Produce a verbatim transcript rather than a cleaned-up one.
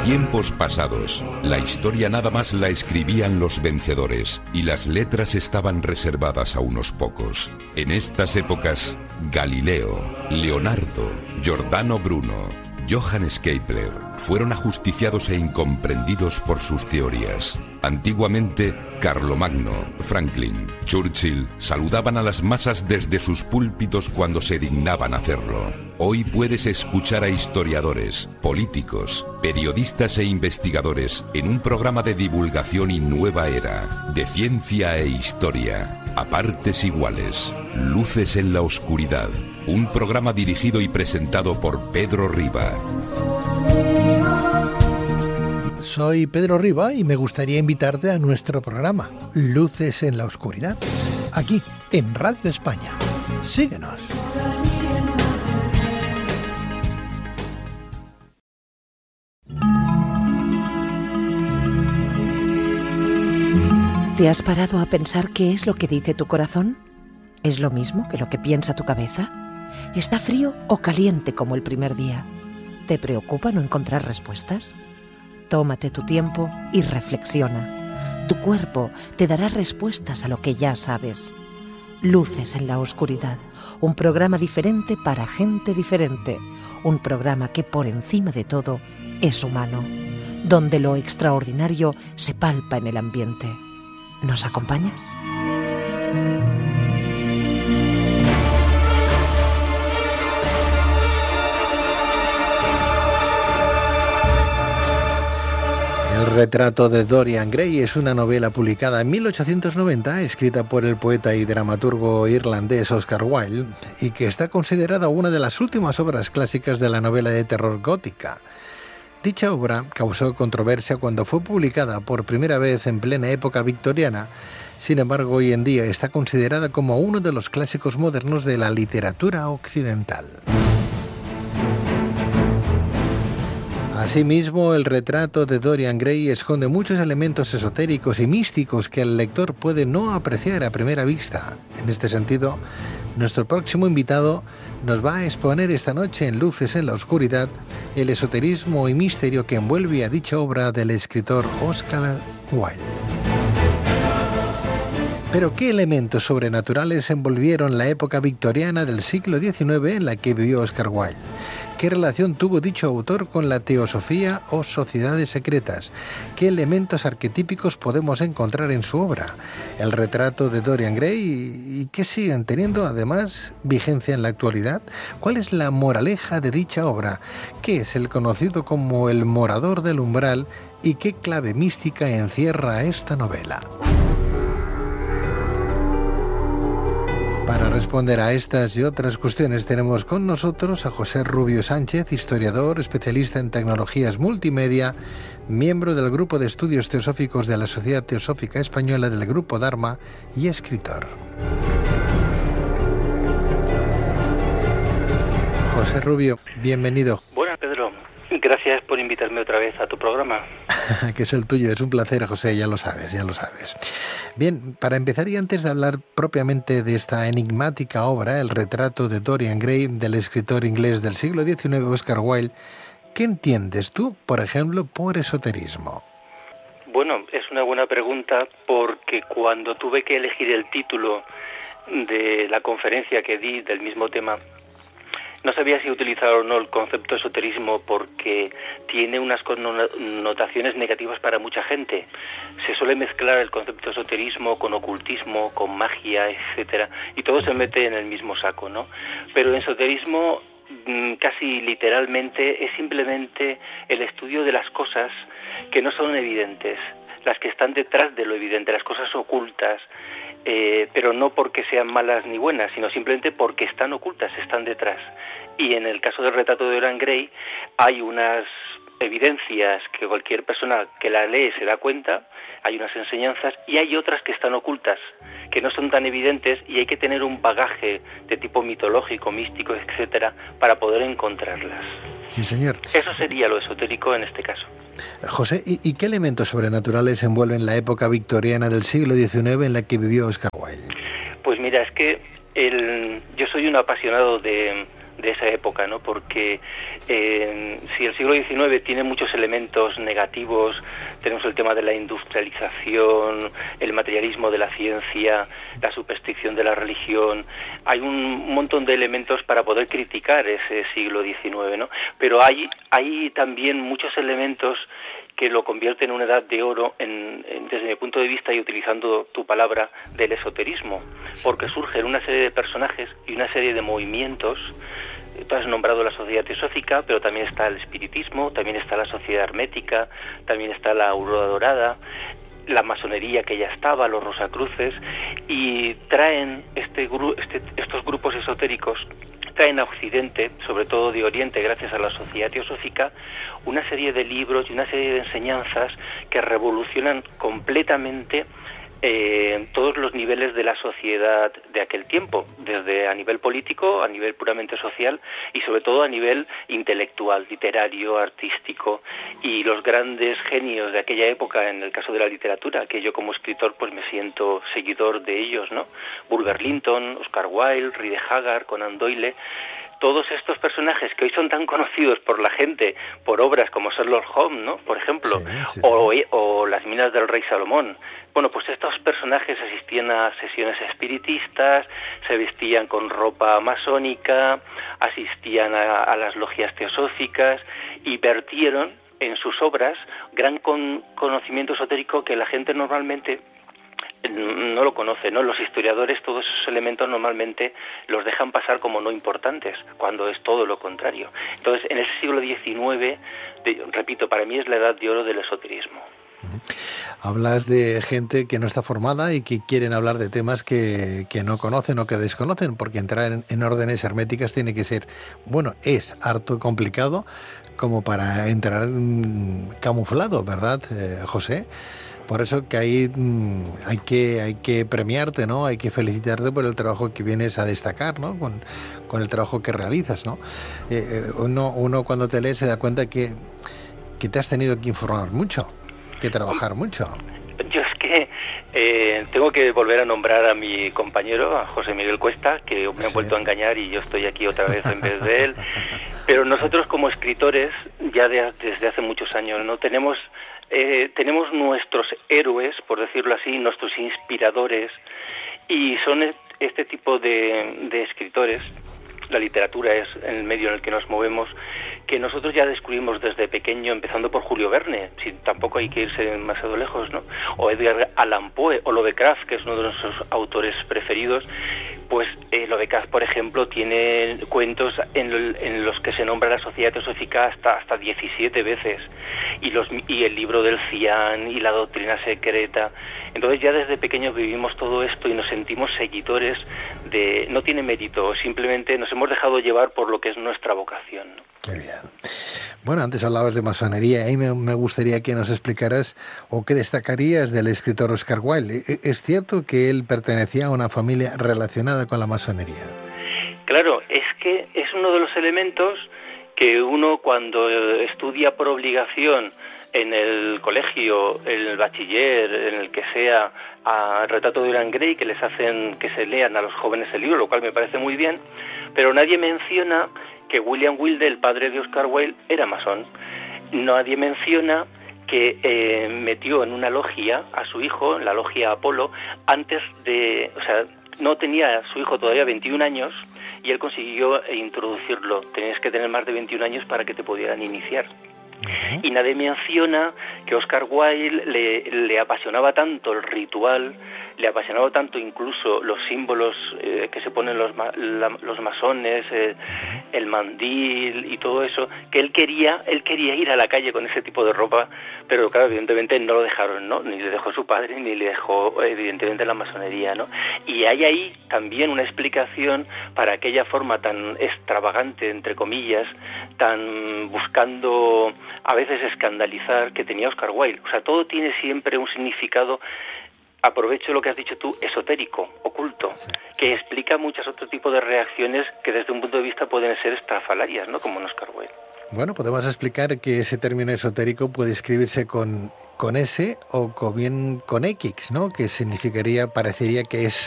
tiempos pasados, la historia nada más la escribían los vencedores y las letras estaban reservadas a unos pocos. En estas épocas, Galileo, Leonardo, Giordano Bruno, Johannes Kepler fueron ajusticiados e incomprendidos por sus teorías. Antiguamente, Carlomagno, Franklin, Churchill saludaban a las masas desde sus púlpitos cuando se dignaban hacerlo. Hoy puedes escuchar a historiadores, políticos, periodistas e investigadores en un programa de divulgación y nueva era, de ciencia e historia, a partes iguales, Luces en la Oscuridad, un programa dirigido y presentado por Pedro Riba. Soy Pedro Riba y me gustaría invitarte a nuestro programa, Luces en la Oscuridad, aquí en Radio España. Síguenos. ¿Te has parado a pensar qué es lo que dice tu corazón? ¿Es lo mismo que lo que piensa tu cabeza? ¿Está frío o caliente como el primer día? ¿Te preocupa no encontrar respuestas? Tómate tu tiempo y reflexiona. Tu cuerpo te dará respuestas a lo que ya sabes. Luces en la Oscuridad, un programa diferente para gente diferente. Un programa que por encima de todo es humano, donde lo extraordinario se palpa en el ambiente. ¿Nos acompañas? El retrato de Dorian Gray es una novela publicada en mil ochocientos noventa, escrita por el poeta y dramaturgo irlandés Oscar Wilde, y que está considerada una de las últimas obras clásicas de la novela de terror gótica. Dicha obra causó controversia cuando fue publicada por primera vez en plena época victoriana. Sin embargo, hoy en día está considerada como uno de los clásicos modernos de la literatura occidental. Asimismo, el retrato de Dorian Gray esconde muchos elementos esotéricos y místicos que el lector puede no apreciar a primera vista. En este sentido, nuestro próximo invitado nos va a exponer esta noche en Luces en la Oscuridad el esoterismo y misterio que envuelve a dicha obra del escritor Oscar Wilde. Pero ¿qué elementos sobrenaturales envolvieron la época victoriana del siglo diecinueve en la que vivió Oscar Wilde? ¿Qué relación tuvo dicho autor con la teosofía o sociedades secretas? ¿Qué elementos arquetípicos podemos encontrar en su obra? El retrato de Dorian Gray, ¿y qué siguen teniendo además vigencia en la actualidad? ¿Cuál es la moraleja de dicha obra? ¿Qué es el conocido como el morador del umbral? ¿Y qué clave mística encierra esta novela? Para responder a estas y otras cuestiones tenemos con nosotros a José Rubio Sánchez, historiador, especialista en tecnologías multimedia, miembro del Grupo de Estudios Teosóficos de la Sociedad Teosófica Española del Grupo Dharma y escritor. José Rubio, bienvenido. Buenas, Pedro. Gracias por invitarme otra vez a tu programa. Que es el tuyo, es un placer, José, ya lo sabes, ya lo sabes. Bien, para empezar y antes de hablar propiamente de esta enigmática obra, el retrato de Dorian Gray, del escritor inglés del siglo diecinueve, Oscar Wilde, ¿qué entiendes tú, por ejemplo, por esoterismo? Bueno, es una buena pregunta porque cuando tuve que elegir el título de la conferencia que di del mismo tema, no sabía si utilizar o no el concepto esoterismo porque tiene unas connotaciones negativas para mucha gente. Se suele mezclar el concepto esoterismo con ocultismo, con magia, etcétera, y todo se mete en el mismo saco, ¿no? Pero el esoterismo casi literalmente es simplemente el estudio de las cosas que no son evidentes, las que están detrás de lo evidente, las cosas ocultas, eh, pero no porque sean malas ni buenas, sino simplemente porque están ocultas, están detrás. Y en el caso del retrato de Dorian Gray hay unas evidencias que cualquier persona que la lee se da cuenta, hay unas enseñanzas y hay otras que están ocultas, que no son tan evidentes y hay que tener un bagaje de tipo mitológico, místico, etcétera, para poder encontrarlas. Sí, señor. Eso sería lo esotérico en este caso. José, ¿y, y qué elementos sobrenaturales envuelven la época victoriana del siglo diecinueve en la que vivió Oscar Wilde? Pues mira, es que el, yo soy un apasionado de, de esa época, ¿no? Porque eh, si el siglo diecinueve tiene muchos elementos negativos, tenemos el tema de la industrialización, el materialismo de la ciencia, la superstición de la religión, hay un montón de elementos para poder criticar ese siglo diecinueve, ¿no? Pero hay, hay también muchos elementos que lo convierte en una edad de oro, en, en, desde mi punto de vista, y utilizando tu palabra, del esoterismo, porque surgen una serie de personajes y una serie de movimientos. Tú has nombrado la sociedad teosófica, pero también está el espiritismo, también está la sociedad hermética, también está la aurora dorada, la masonería que ya estaba, los rosacruces, y traen este, gru este estos grupos esotéricos, traen a Occidente, sobre todo de Oriente, gracias a la sociedad teosófica, una serie de libros y una serie de enseñanzas que revolucionan completamente eh, todos los niveles de la sociedad de aquel tiempo, desde a nivel político, a nivel puramente social y sobre todo a nivel intelectual, literario, artístico, y los grandes genios de aquella época, en el caso de la literatura, que yo como escritor pues me siento seguidor de ellos, ¿no? Bulwer Lytton, Oscar Wilde, Rider Haggard, Conan Doyle. Todos estos personajes que hoy son tan conocidos por la gente, por obras como Sherlock Holmes, ¿no? Por ejemplo, sí, sí, sí. O, o Las minas del rey Salomón. Bueno, pues estos personajes asistían a sesiones espiritistas, se vestían con ropa masónica, asistían a, a las logias teosóficas y vertieron en sus obras gran con, conocimiento esotérico que la gente normalmente no lo conoce, ¿no? Los historiadores todos esos elementos normalmente los dejan pasar como no importantes, cuando es todo lo contrario. Entonces, en ese siglo diecinueve, de, repito, para mí es la edad de oro del esoterismo. Hablas de gente que no está formada y que quieren hablar de temas que, que no conocen o que desconocen, porque entrar en, en órdenes herméticas tiene que ser, bueno, es harto complicado como para entrar mmm, camuflado, ¿verdad, eh, José? Por eso que hay, hay que hay que premiarte, ¿no? Hay que felicitarte por el trabajo que vienes a destacar, ¿no? Con, con el trabajo que realizas, ¿no? Eh, uno, uno cuando te lee se da cuenta que, que te has tenido que informar mucho, que trabajar mucho. Yo es que eh, tengo que volver a nombrar a mi compañero, a José Miguel Cuesta, que me sí. han vuelto a engañar y yo estoy aquí otra vez en vez de él. Pero nosotros como escritores, ya de, desde hace muchos años, ¿no? Tenemos... Eh, tenemos nuestros héroes, por decirlo así, nuestros inspiradores, y son este tipo de, de escritores. La literatura es el medio en el que nos movemos, que nosotros ya descubrimos desde pequeño, empezando por Julio Verne, si tampoco hay que irse demasiado lejos, ¿no? O Edgar Allan Poe, o Lovecraft, que es uno de nuestros autores preferidos. Pues eh, Lovecraft, por ejemplo, tiene cuentos en, en los que se nombra la sociedad teosófica hasta hasta diecisiete veces, y los y el libro del Cian y la doctrina secreta. Entonces ya desde pequeños vivimos todo esto y nos sentimos seguidores de... No tiene mérito, simplemente nos hemos dejado llevar por lo que es nuestra vocación, ¿no? Qué bien. Bueno, antes hablabas de masonería, y me, me gustaría que nos explicaras o qué destacarías del escritor Oscar Wilde. ¿Es cierto que él pertenecía a una familia relacionada con la masonería? Claro, es que es uno de los elementos que uno cuando estudia por obligación en el colegio, en el bachiller, en el que sea, a Retrato de Dorian Gray, que les hacen que se lean a los jóvenes el libro, lo cual me parece muy bien, pero nadie menciona que William Wilde, el padre de Oscar Wilde, era masón. Nadie menciona que eh, metió en una logia a su hijo, en la logia Apolo, antes de... O sea, no tenía a su hijo todavía veintiún años y él consiguió introducirlo. Tenías que tener más de veintiún años para que te pudieran iniciar. Uh-huh. Y nadie menciona que Oscar Wilde le, le apasionaba tanto el ritual, le apasionaba tanto incluso los símbolos eh, que se ponen los, ma la, los masones, eh, el mandil y todo eso, que él quería él quería ir a la calle con ese tipo de ropa, pero claro, evidentemente no lo dejaron, ¿no? Ni le dejó su padre, ni le dejó evidentemente la masonería, ¿no? Y hay ahí también una explicación para aquella forma tan extravagante, entre comillas, tan buscando a veces escandalizar que tenía Oscar Wilde. O sea, todo tiene siempre un significado, aprovecho lo que has dicho tú, esotérico, oculto, sí, sí. que explica muchos otros tipos de reacciones que desde un punto de vista pueden ser estrafalarias, ¿no? Como en Oscar Wilde. Bueno, podemos explicar que ese término esotérico puede escribirse con, con S o con, bien con X, ¿no? Que significaría, parecería que es